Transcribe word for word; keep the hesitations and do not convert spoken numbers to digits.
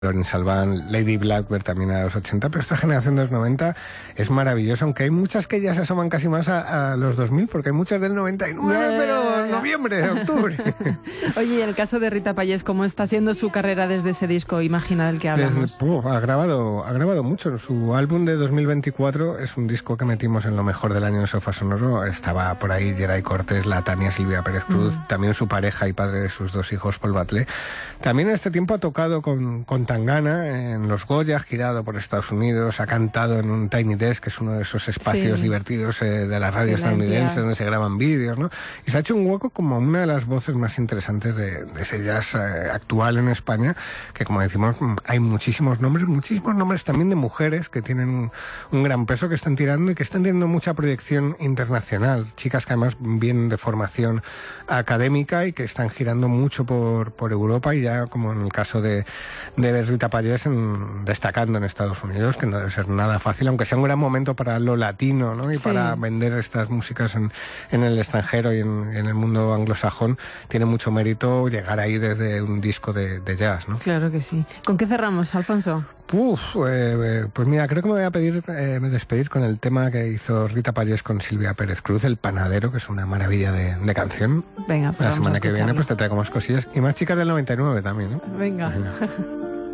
Lawrence Alban, Lady Blackbird también a los ochenta, pero esta generación de los noventa es maravillosa, aunque hay muchas que ya se asoman casi más a, a los dos mil, porque hay muchas del noventa y nueve, yeah, pero yeah, yeah. noviembre, octubre. Oye, y el caso de Rita Payés, ¿cómo está siendo su carrera desde ese disco Imagina del que hablamos? Desde, uh, ha, grabado, ha grabado mucho. Su álbum de dos mil veinticuatro es un disco que metimos en lo mejor del año en Sofá Sonoro. Estaba por ahí Geray Cortés, la Tania Silvia Pérez Cruz, mm. también su pareja y padre de sus dos hijos, Paul Batlé. También en este tiempo ha tocado con, con Tangana en los Goya, ha girado por Estados Unidos, ha cantado en un Tiny Desk, que es uno de esos espacios sí. divertidos eh, de la radio estadounidense, donde se graban vídeos, ¿no? Y se ha hecho un hueco como una de las voces más interesantes de, de ese jazz eh, actual en España, que como decimos, hay muchísimos nombres, muchísimos nombres también de mujeres que tienen un, un gran peso, que están tirando y que están teniendo mucha proyección internacional. Chicas que además vienen de formación académica y que están girando mucho por, por Europa, y ya como en el caso de, de Rita Payés, en, destacando en Estados Unidos, que no debe ser nada fácil, aunque sea un gran momento para lo latino, ¿no? Y sí. para vender estas músicas en, en el extranjero y en, en el mundo anglosajón, tiene mucho mérito llegar ahí desde un disco de, de jazz, ¿no? Claro que sí. ¿Con qué cerramos, Alfonso? Uf, eh, pues mira, creo que me voy a pedir eh, me despedir con el tema que hizo Rita Payés con Silvia Pérez Cruz, El Panadero, que es una maravilla de, de canción. Venga, pues la semana que viene pues te traigo más cosillas y más chicas del noventa y nueve también, ¿no? Venga. Venga.